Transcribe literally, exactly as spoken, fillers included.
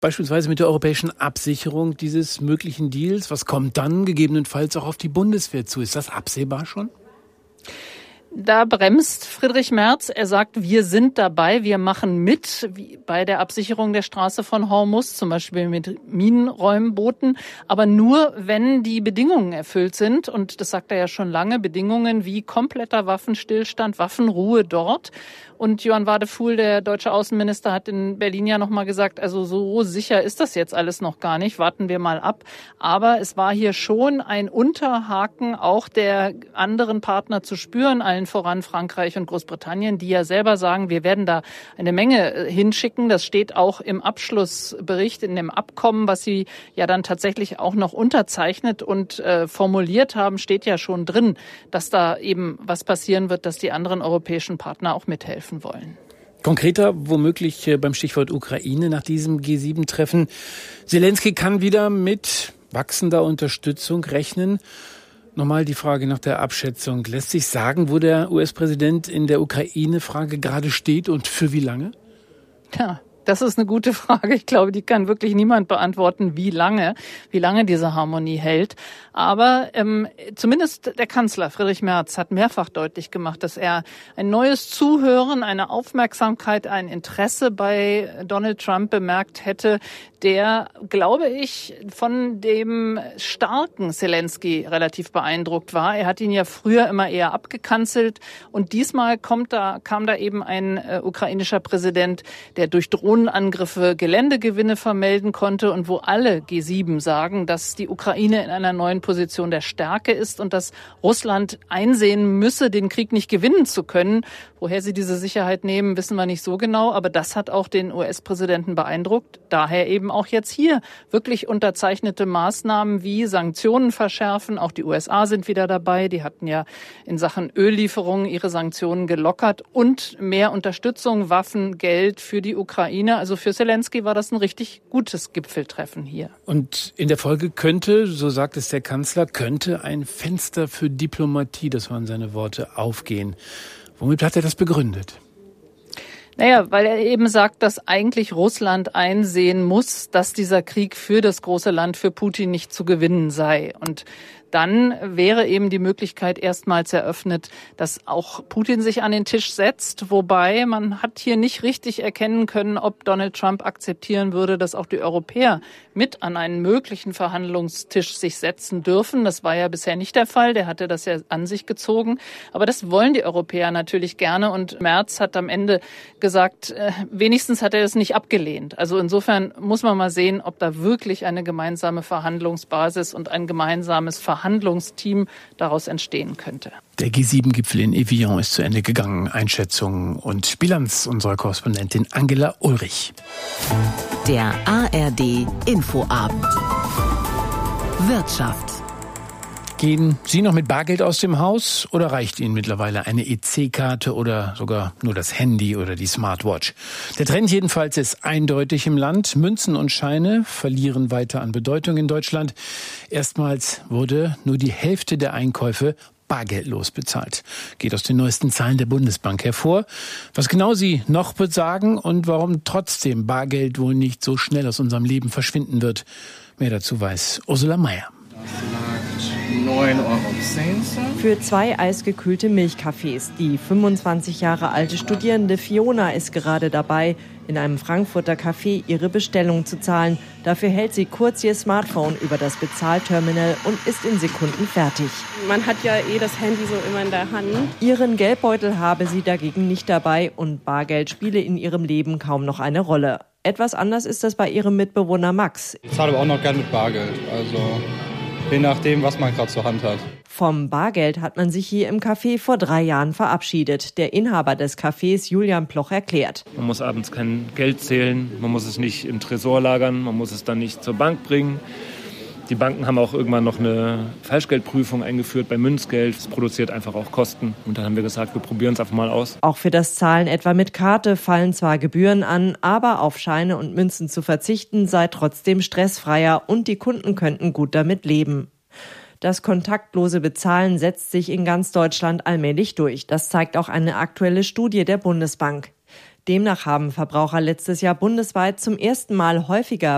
beispielsweise mit der europäischen Absicherung dieses möglichen Deals? Was kommt dann gegebenenfalls auch auf die Bundeswehr zu? Ist das absehbar schon? Da bremst Friedrich Merz. Er sagt, wir sind dabei, wir machen mit wie bei der Absicherung der Straße von Hormuz, zum Beispiel mit Minenräumbooten, aber nur, wenn die Bedingungen erfüllt sind. Und das sagt er ja schon lange, Bedingungen wie kompletter Waffenstillstand, Waffenruhe dort. Und Johann Wadefuhl, der deutsche Außenminister, hat in Berlin ja nochmal gesagt, also so sicher ist das jetzt alles noch gar nicht, warten wir mal ab. Aber es war hier schon ein Unterhaken auch der anderen Partner zu spüren, allen voran Frankreich und Großbritannien, die ja selber sagen, wir werden da eine Menge hinschicken. Das steht auch im Abschlussbericht, in dem Abkommen, was sie ja dann tatsächlich auch noch unterzeichnet und äh, formuliert haben, steht ja schon drin, dass da eben was passieren wird, dass die anderen europäischen Partner auch mithelfen wollen. Konkreter womöglich beim Stichwort Ukraine nach diesem G sieben Treffen. Zelensky kann wieder mit wachsender Unterstützung rechnen. Nochmal die Frage nach der Abschätzung. Lässt sich sagen, wo der U S-Präsident in der Ukraine-Frage gerade steht und für wie lange? Ja. Das ist eine gute Frage. Ich glaube, die kann wirklich niemand beantworten, wie lange, wie lange diese Harmonie hält. Aber ähm, zumindest der Kanzler Friedrich Merz hat mehrfach deutlich gemacht, dass er ein neues Zuhören, eine Aufmerksamkeit, ein Interesse bei Donald Trump bemerkt hätte, der, glaube ich, von dem starken Zelensky relativ beeindruckt war. Er hat ihn ja früher immer eher abgekanzelt und diesmal kommt da, kam da eben ein äh, ukrainischer Präsident, der durch Drohnenangriffe Geländegewinne vermelden konnte und wo alle G sieben sagen, dass die Ukraine in einer neuen Position der Stärke ist und dass Russland einsehen müsse, den Krieg nicht gewinnen zu können. Woher sie diese Sicherheit nehmen, wissen wir nicht so genau, aber das hat auch den U S-Präsidenten beeindruckt. Daher eben auch jetzt hier wirklich unterzeichnete Maßnahmen wie Sanktionen verschärfen. Auch die U S A sind wieder dabei. Die hatten ja in Sachen Öllieferungen ihre Sanktionen gelockert und mehr Unterstützung, Waffen, Geld für die Ukraine. Also für Zelensky war das ein richtig gutes Gipfeltreffen hier. Und in der Folge könnte, so sagt es der Kanzler, könnte ein Fenster für Diplomatie, das waren seine Worte, aufgehen. Womit hat er das begründet? Naja, weil er eben sagt, dass eigentlich Russland einsehen muss, dass dieser Krieg für das große Land, für Putin nicht zu gewinnen sei. Und dann wäre eben die Möglichkeit erstmals eröffnet, dass auch Putin sich an den Tisch setzt. Wobei man hat hier nicht richtig erkennen können, ob Donald Trump akzeptieren würde, dass auch die Europäer mit an einen möglichen Verhandlungstisch sich setzen dürfen. Das war ja bisher nicht der Fall. Der hatte das ja an sich gezogen. Aber das wollen die Europäer natürlich gerne. Und Merz hat am Ende gesagt, äh, wenigstens hat er es nicht abgelehnt. Also insofern muss man mal sehen, ob da wirklich eine gemeinsame Verhandlungsbasis und ein gemeinsames Verhandlungsteam daraus entstehen könnte. Der G sieben Gipfel in Evian ist zu Ende gegangen. Einschätzung und Bilanz unserer Korrespondentin Angela Ulrich. Der A R D Infoabend. Wirtschaft. Gehen Sie noch mit Bargeld aus dem Haus oder reicht Ihnen mittlerweile eine E C-Karte oder sogar nur das Handy oder die Smartwatch? Der Trend jedenfalls ist eindeutig im Land. Münzen und Scheine verlieren weiter an Bedeutung in Deutschland. Erstmals wurde nur die Hälfte der Einkäufe bargeldlos bezahlt. Geht aus den neuesten Zahlen der Bundesbank hervor. Was genau sie noch besagen und warum trotzdem Bargeld wohl nicht so schnell aus unserem Leben verschwinden wird. Mehr dazu weiß Ursula Meier. neun Euro zehn. Für zwei eisgekühlte Milchkaffees. Die fünfundzwanzig Jahre alte Studierende Fiona ist gerade dabei, in einem Frankfurter Café ihre Bestellung zu zahlen. Dafür hält sie kurz ihr Smartphone über das Bezahlterminal und ist in Sekunden fertig. Man hat ja eh das Handy so immer in der Hand. Ihren Geldbeutel habe sie dagegen nicht dabei und Bargeld spiele in ihrem Leben kaum noch eine Rolle. Etwas anders ist das bei ihrem Mitbewohner Max. Ich zahle aber auch noch gerne mit Bargeld, also je nachdem, was man gerade zur Hand hat. Vom Bargeld hat man sich hier im Café vor drei Jahren verabschiedet. Der Inhaber des Cafés, Julian Ploch, erklärt. Man muss abends kein Geld zählen, man muss es nicht im Tresor lagern, man muss es dann nicht zur Bank bringen. Die Banken haben auch irgendwann noch eine Falschgeldprüfung eingeführt bei Münzgeld. Das produziert einfach auch Kosten. Und dann haben wir gesagt, wir probieren es einfach mal aus. Auch für das Zahlen etwa mit Karte fallen zwar Gebühren an, aber auf Scheine und Münzen zu verzichten sei trotzdem stressfreier und die Kunden könnten gut damit leben. Das kontaktlose Bezahlen setzt sich in ganz Deutschland allmählich durch. Das zeigt auch eine aktuelle Studie der Bundesbank. Demnach haben Verbraucher letztes Jahr bundesweit zum ersten Mal häufiger